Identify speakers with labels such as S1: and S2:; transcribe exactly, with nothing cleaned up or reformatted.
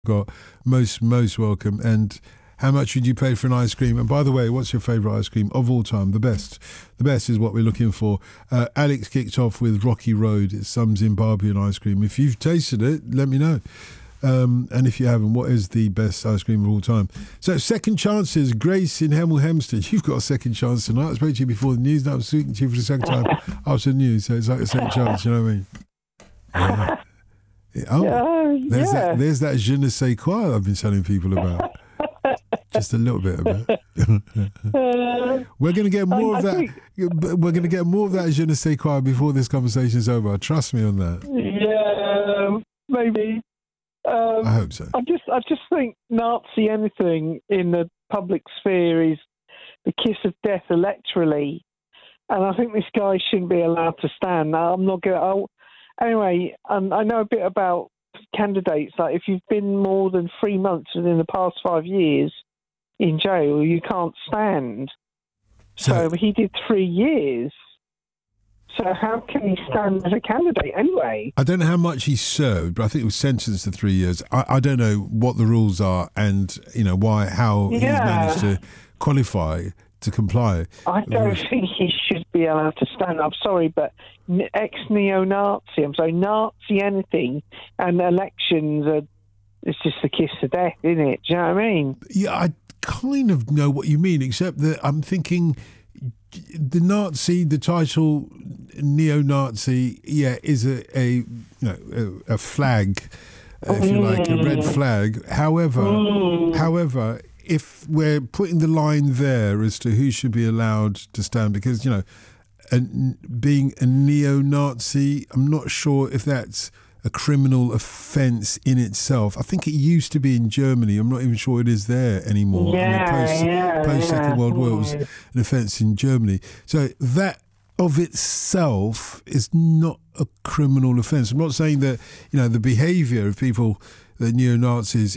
S1: got most most welcome. And how much would you pay for an ice cream? And by the way, what's your favourite ice cream of all time? The best. The best is what we're looking for. Uh, Alex kicked off with Rocky Road. It's some Zimbabwean ice cream. If you've tasted it, let me know. Um, and if you haven't, what is the best ice cream of all time? So, second chances. Grace in Hemel Hempstead. You've got a second chance tonight. I spoke to you before the news. Now I'm speaking to you for the second time after the news. So it's like a second chance. You know what I mean? Yeah. Oh,
S2: uh,
S1: there's,
S2: yeah.
S1: that, there's that je ne sais quoi I've been telling people about. Just a little bit of it.
S2: uh,
S1: We're going to get more
S2: I,
S1: of
S2: I
S1: that.
S2: think,
S1: We're going to get more of that je ne sais quoi before this conversation's over. Trust me on that.
S2: yeah, maybe. Um,
S1: I hope so.
S2: I just, I just think Nazi anything in the public sphere is the kiss of death electorally, and I think this guy shouldn't be allowed to stand. Now, I'm not going. Anyway, um, I know a bit about candidates. Like, if you've been more than three months within the past five years in jail, you can't stand. So, so he did three years. So how can he stand as a candidate anyway?
S1: I don't know how much he served, but I think he was sentenced to three years. I, I don't know what the rules are and, you know, why, how
S2: yeah.
S1: he's managed to qualify to comply.
S2: I don't think he should be allowed to stand. I'm sorry, but ex-neo-Nazi, I'm sorry, Nazi anything, and elections are, it's just the kiss of death, isn't it? Do you know what I mean?
S1: Yeah, I kind of know what you mean, except that I'm thinking the Nazi, the title neo-Nazi, yeah, is a, a you know a, a flag, if you like, a red flag. However,
S2: Mm.
S1: however, if we're putting the line there as to who should be allowed to stand, because you know, a, being a neo-Nazi, I'm not sure if that's a criminal offence in itself. I think it used to be in Germany. I'm not even sure it is there anymore.
S2: Yeah,
S1: I mean, post,
S2: yeah,
S1: post Second
S2: yeah.
S1: World War, it was an offence in Germany. So that of itself is not a criminal offence. I'm not saying that, you know, the behaviour of people, the neo-Nazis,